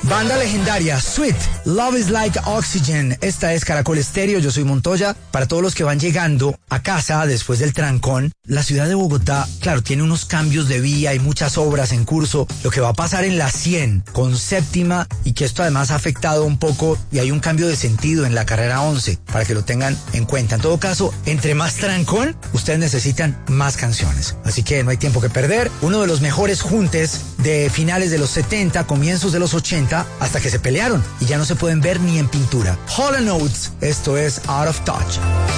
Banda legendaria, Sweet, Love is Like Oxygen. Esta es Caracol Estéreo, yo soy Montoya. Para todos los que van llegando a casa después del trancón, la ciudad de Bogotá, claro, tiene unos cambios de vía, hay muchas obras en curso. Lo que va a pasar en la 100 con séptima, y que esto además ha afectado un poco, y hay un cambio de sentido en la carrera 11, para que lo tengan en cuenta. En todo caso, entre más trancón, ustedes necesitan más canciones. Así que no hay tiempo que perder. Uno de los mejores juntes de finales de los 70, comienzos de los 80, hasta que se pelearon y ya no se pueden ver ni en pintura. Hall & Oates, esto es Out of Touch.